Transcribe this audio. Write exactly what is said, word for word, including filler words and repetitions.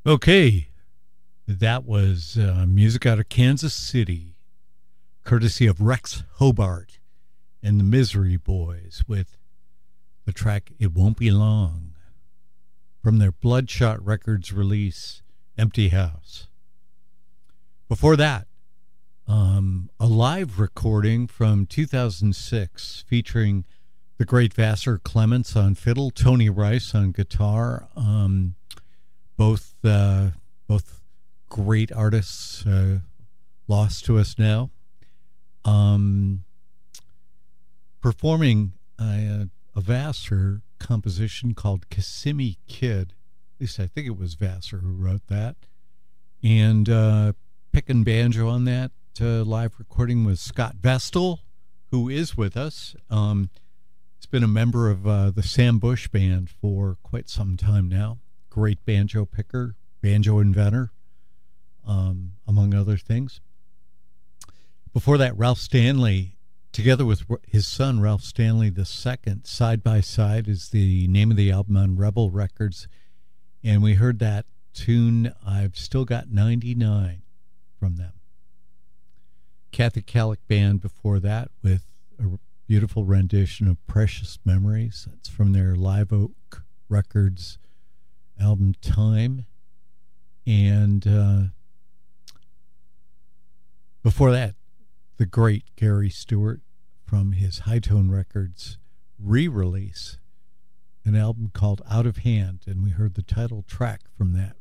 Okay, that was uh, music out of Kansas City, courtesy of Rex Hobart and the Misery Boys with the track It Won't Be Long from their Bloodshot Records release, Empty House. Before that, um, a live recording from two thousand six featuring the great Vassar Clements on fiddle, Tony Rice on guitar, um, both uh, both great artists uh, lost to us now. Um, performing a, a Vassar composition called Kissimmee Kid. At least I think it was Vassar who wrote that. And uh, picking banjo on that uh, live recording was Scott Vestal, who is with us. Um, he's been a member of uh, the Sam Bush Band for quite some time now. Great banjo picker, banjo inventor, um, among other things. Before that, Ralph Stanley, together with his son, Ralph Stanley the Second, Side by Side is the name of the album on Rebel Records. And we heard that tune, I've Still Got ninety-nine, from them. Kathy Kallick Band before that with a beautiful rendition of Precious Memories. That's from their Live Oak Records album Time. And uh, before that, the great Gary Stewart from his High Tone Records re-release, an album called Out of Hand, and we heard the title track from that